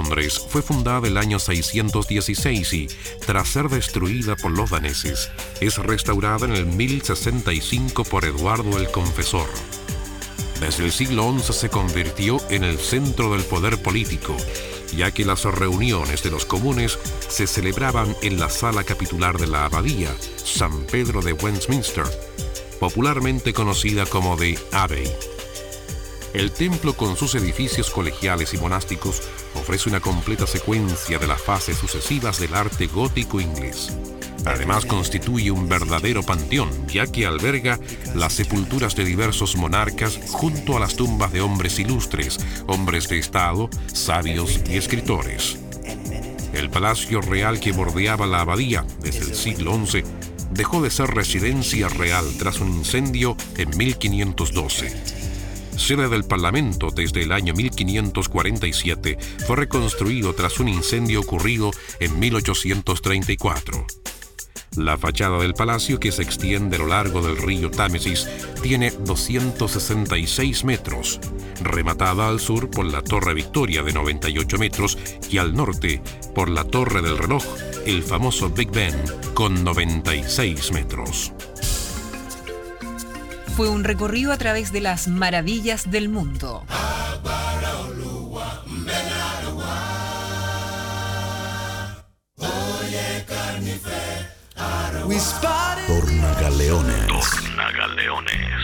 Londres, fue fundada el año 616 y, tras ser destruida por los daneses, es restaurada en el 1065 por Eduardo el Confesor. Desde el siglo XI se convirtió en el centro del poder político, ya que las reuniones de los comunes se celebraban en la sala capitular de la abadía, San Pedro de Westminster, popularmente conocida como The Abbey. El templo, con sus edificios colegiales y monásticos, ofrece una completa secuencia de las fases sucesivas del arte gótico inglés. Además, constituye un verdadero panteón, ya que alberga las sepulturas de diversos monarcas junto a las tumbas de hombres ilustres, hombres de Estado, sabios y escritores. El palacio real que bordeaba la abadía desde el siglo XI dejó de ser residencia real tras un incendio en 1512. Sede del Parlamento desde el año 1547, fue reconstruido tras un incendio ocurrido en 1834. La fachada del palacio, que se extiende a lo largo del río Támesis, tiene 266 metros, rematada al sur por la Torre Victoria de 98 metros y al norte por la Torre del Reloj, el famoso Big Ben, con 96 metros. Fue un recorrido a través de las maravillas del mundo. Tornagaleones.